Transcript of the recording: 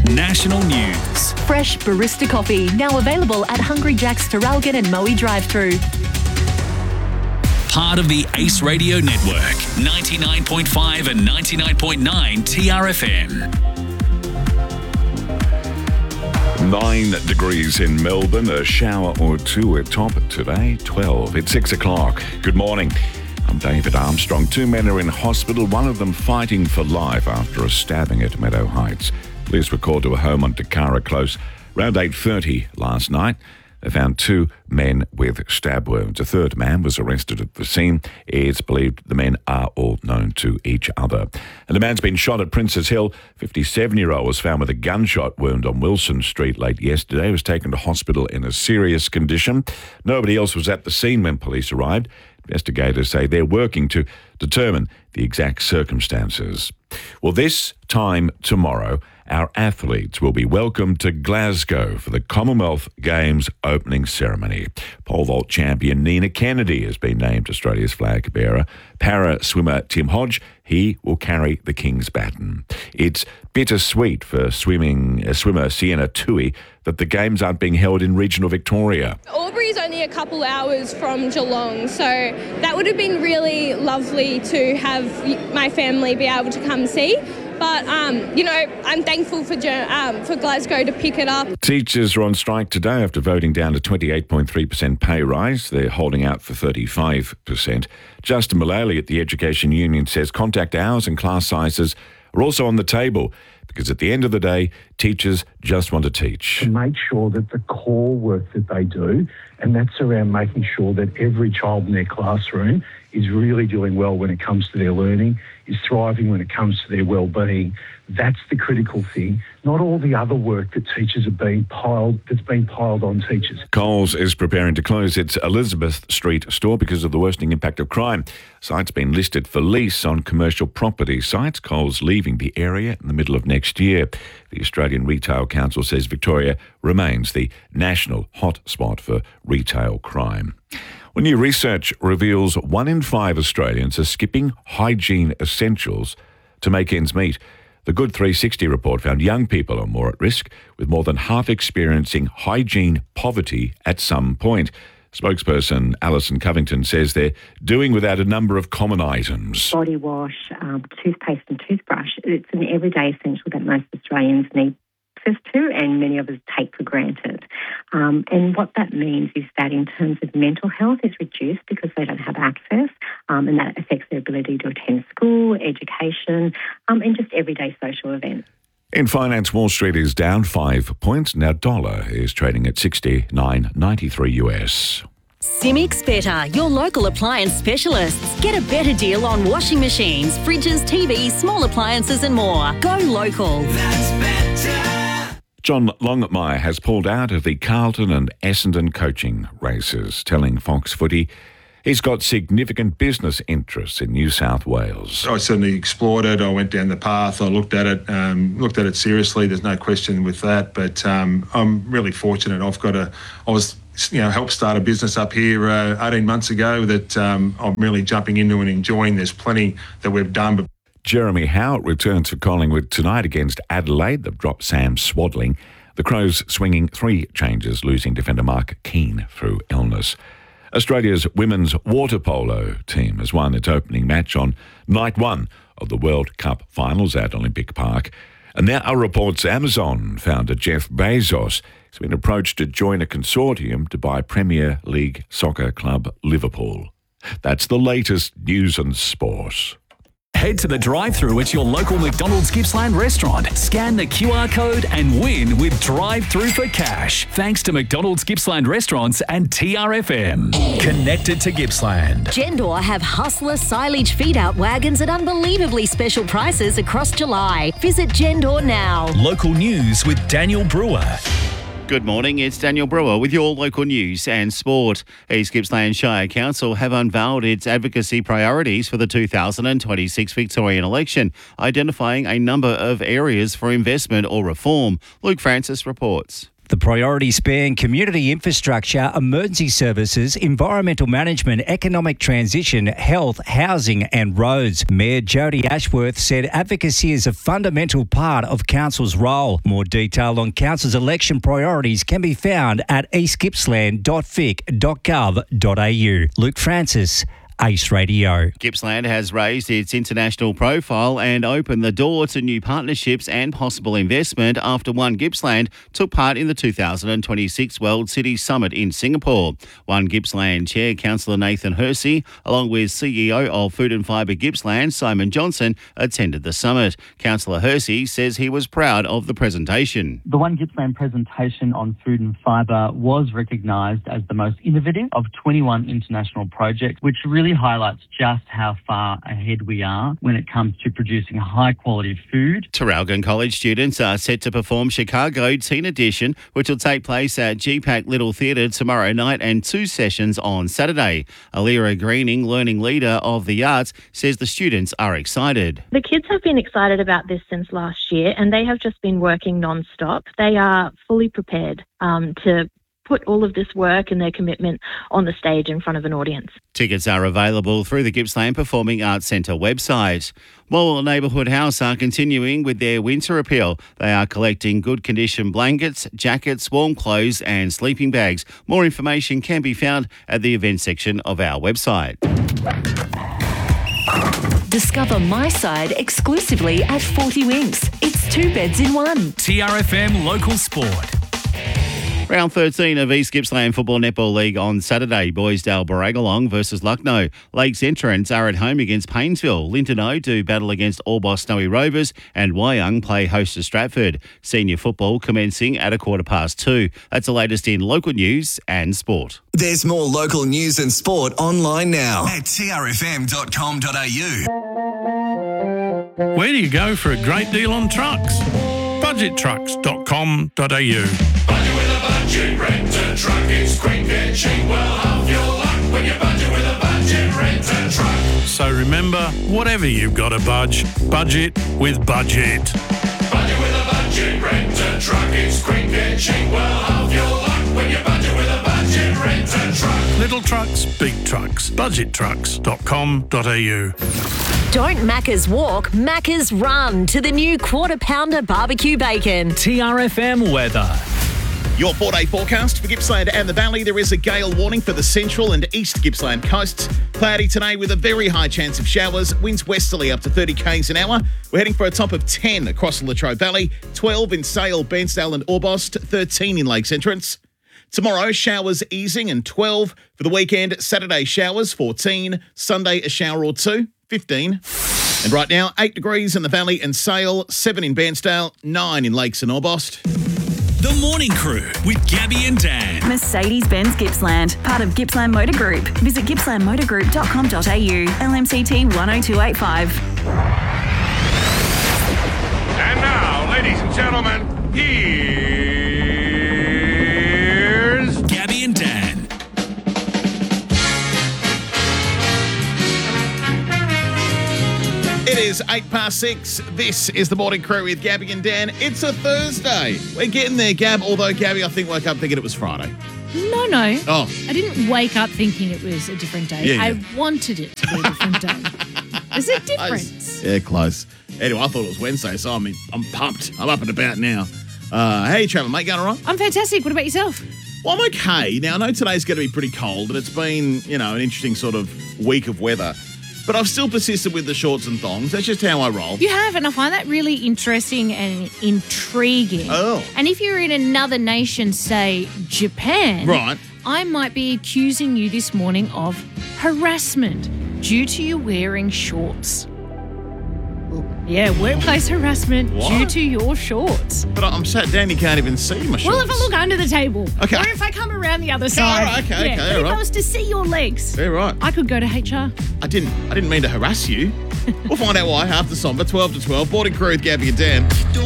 National News. Fresh barista coffee, now available at Hungry Jack's Terralgan and Moe drive-thru. Part of the Ace Radio Network, 99.5 and 99.9 TRFM. 9 degrees in Melbourne, a shower or two at top today, 12. It's 6 o'clock. Good morning. I'm David Armstrong. 2 men are in hospital, one of them fighting for life after a stabbing at Meadow Heights. Police were called to a home on Takara Close around 8:30 last night. They found 2 men with stab wounds. A third man was arrested at the scene. It's believed the men are all known to each other. And the man's been shot at Princes Hill. 57-year-old was found with a gunshot wound on Wilson Street late yesterday. He was taken to hospital in a serious condition. Nobody else was at the scene when police arrived. Investigators say they're working to determine the exact circumstances. Well, this time tomorrow, our athletes will be welcomed to Glasgow for the Commonwealth Games opening ceremony. Pole vault champion Nina Kennedy has been named Australia's flag bearer. Para swimmer Tim Hodge, he will carry the King's baton. It's bittersweet for swimmer Sienna Tui that the Games aren't being held in regional Victoria. Albury is only a couple hours from Geelong, so that would have been really lovely to have my family be able to come see. But, I'm thankful for Glasgow to pick it up. Teachers are on strike today after voting down to 28.3% pay rise. They're holding out for 35%. Justin Mullally at the Education Union says contact hours and class sizes are also on the table because at the end of the day, teachers just want to teach. To make sure that the core work that they do, and that's around making sure that every child in their classroom is really doing well when it comes to their learning, is thriving when it comes to their well-being. That's the critical thing, not all the other work that teachers are being piled on teachers. Coles is preparing to close its Elizabeth Street store because of the worsening impact of crime. Site's been listed for lease on commercial property sites. Coles leaving the area in the middle of next year. The Australian Retail Council says Victoria remains the national hotspot for retail crime. Well, new research reveals 1 in 5 Australians are skipping hygiene essentials to make ends meet. The Good 360 report found young people are more at risk, with more than half experiencing hygiene poverty at some point. Spokesperson Alison Covington says they're doing without a number of common items. Body wash, toothpaste and toothbrush. It's an everyday essential that most Australians need access to and many of us take for granted. And what that means is that in terms of mental health is reduced because they don't have access, and that affects their ability to attend school, education, and just everyday social events. In finance, Wall Street is down 5 points. Now dollar is trading at 69.93 US. Simics Better, your local appliance specialists. Get a better deal on washing machines, fridges, TVs, small appliances and more. Go local. That's better. John Longmire has pulled out of the Carlton and Essendon coaching races, telling Fox Footy he's got significant business interests in New South Wales. I certainly explored it. I went down the path. I looked at it seriously. There's no question with that. But I'm really fortunate. I was helped start a business up here 18 months ago that I'm really jumping into and enjoying. There's plenty that we've done. But Jeremy Howe returns for Collingwood tonight against Adelaide. They've dropped Sam Swadling. The Crows swinging 3 changes, losing defender Mark Keane through illness. Australia's women's water polo team has won its opening match on night 1 of the World Cup finals at Olympic Park. And there are reports Amazon founder Jeff Bezos has been approached to join a consortium to buy Premier League soccer club Liverpool. That's the latest news and sport. Head to the drive-thru at your local McDonald's Gippsland restaurant. Scan the QR code and win with drive-thru for cash. Thanks to McDonald's Gippsland restaurants and TRFM. Connected to Gippsland. Gendor have Hustler silage feed-out wagons at unbelievably special prices across July. Visit Gendor now. Local news with Daniel Brewer. Good morning, it's Daniel Brewer with your local news and sport. East Gippsland Shire Council have unveiled its advocacy priorities for the 2026 Victorian election, identifying a number of areas for investment or reform. Luke Francis reports. The priorities span community infrastructure, emergency services, environmental management, economic transition, health, housing and roads. Mayor Jody Ashworth said advocacy is a fundamental part of Council's role. More detail on Council's election priorities can be found at eastgippsland.vic.gov.au. Luke Francis, Ace Radio. Gippsland has raised its international profile and opened the door to new partnerships and possible investment after One Gippsland took part in the 2026 World City Summit in Singapore. One Gippsland Chair Councillor Nathan Hersey, along with CEO of Food and Fibre Gippsland Simon Johnson, attended the summit. Councillor Hersey says he was proud of the presentation. The One Gippsland presentation on food and fibre was recognised as the most innovative of 21 international projects, which really highlights just how far ahead we are when it comes to producing high quality food. Traralgon College students are set to perform Chicago Teen Edition, which will take place at GPAC Little Theatre tomorrow night and 2 sessions on Saturday. Alira Greening, Learning Leader of the Arts, says the students are excited. The kids have been excited about this since last year and they have just been working non-stop. They are fully prepared to put all of this work and their commitment on the stage in front of an audience. Tickets are available through the Gippsland Performing Arts Centre website. Morwell Neighbourhood House are continuing with their winter appeal. They are collecting good condition blankets, jackets, warm clothes and sleeping bags. More information can be found at the events section of our website. Discover My Side exclusively at 40 Winks. It's 2 beds in one. TRFM Local Sport. Round 13 of East Gippsland Football Netball League on Saturday. Boysdale Barragalong versus Lucknow. Lakes Entrance are at home against Paynesville. Linton O do battle against Orbost Snowy Rovers and Wyong play host to Stratford. Senior football commencing at 2:15. That's the latest in local news and sport. There's more local news and sport online now at trfm.com.au. Where do you go for a great deal on trucks? budgettrucks.com.au. Budget rent a truck, it's quick and cheap. Well, have your luck when you budget with a budget rent a truck. So remember, whatever you've got to budget with Budget. Budget with a budget rent a truck, it's quick and cheap. Well, have your luck when you budget with a budget rent a truck. Little trucks, big trucks. budgettrucks.com.au. Don't Macca's walk, Macca's run to the new Quarter Pounder barbecue bacon. TRFM weather. Your 4-day forecast for Gippsland and the Valley. There is a gale warning for the central and east Gippsland coasts. Cloudy today with a very high chance of showers. Winds westerly up to 30 k's an hour. We're heading for a top of 10 across the Latrobe Valley, 12 in Sale, Bairnsdale and Orbost, 13 in Lakes Entrance. Tomorrow, showers easing and 12. For the weekend, Saturday showers, 14. Sunday, a shower or 2, 15. And right now, 8 degrees in the Valley and Sale, 7 in Bairnsdale, 9 in Lakes and Orbost. The Morning Crew with Gabby and Dan. Mercedes-Benz Gippsland, part of Gippsland Motor Group. Visit gippslandmotorgroup.com.au. LMCT 10285. And now, ladies and gentlemen, here's Gabby and Dan. It is 6:08. This is the Morning Crew with Gabby and Dan. It's a Thursday. We're getting there, Gab, although Gabby, I think, woke up thinking it was Friday. No. Oh. I didn't wake up thinking it was a different day. Yeah. I wanted it to be a different day. There's a difference. Yeah, close. Anyway, I thought it was Wednesday, so I'm pumped. I'm up and about now. How you travelling, mate? Going all right? I'm fantastic. What about yourself? Well, I'm okay. Now, I know today's going to be pretty cold, and it's been, an interesting sort of week of weather. But I've still persisted with the shorts and thongs. That's just how I roll. You have, and I find that really interesting and intriguing. Oh. And if you're in another nation, say Japan, right, I might be accusing you this morning of harassment due to you wearing shorts. Yeah, workplace harassment due to your shorts. But I'm sat down, you can't even see my shorts. Well, if I look under the table. Okay. Or if I come around the other side. Okay, but if I was to see your legs. Yeah, right. I could go to HR. I didn't mean to harass you. We'll find out why after Somber, 12 to 12. Morning Crew with Gabby and Dan.